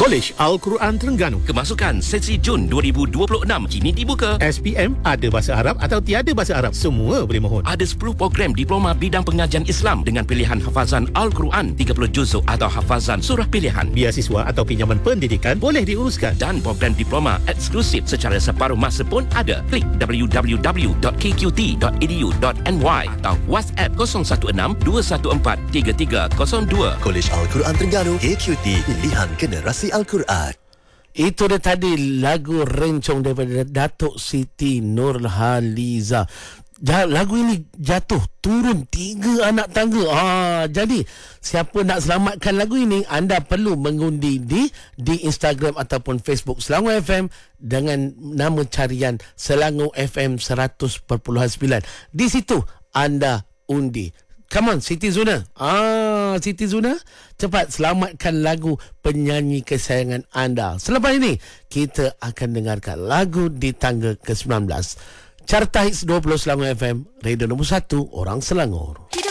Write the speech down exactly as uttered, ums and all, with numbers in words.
Kolej Al-Quran Terengganu. Kemasukan sesi Jun dua ribu dua puluh enam kini dibuka. S P M ada bahasa Arab atau tiada bahasa Arab, semua boleh mohon. Ada sepuluh program diploma bidang pengajian Islam dengan pilihan hafazan Al-Quran tiga puluh juzuk atau hafazan surah pilihan. Biasiswa atau pinjaman pendidikan boleh diuruskan. Dan program diploma eksklusif secara separuh masa pun ada. Klik w w w dot k q t dot e d u dot n y atau WhatsApp kosong satu enam dua satu empat tiga tiga kosong dua. Kolej Al-Quran Terengganu, K Q T, pilihan generasi Al-Quran. Itu dia tadi lagu rencong daripada Datuk Siti Nurhaliza. Lagu ini jatuh turun tiga anak tangga. Ah, jadi siapa nak selamatkan lagu ini, anda perlu mengundi di di Instagram ataupun Facebook Selangor F M dengan nama carian Selangor F M seratus perpuluhan sembilan. Di situ anda undi. Come on, Siti Zuna. Ah, Siti Zuna, cepat selamatkan lagu penyanyi kesayangan anda. Selepas ini, kita akan dengarkan lagu di tangga ke sembilan belas. Carta Hits dua puluh Selangor F M, radio nombor satu, orang Selangor.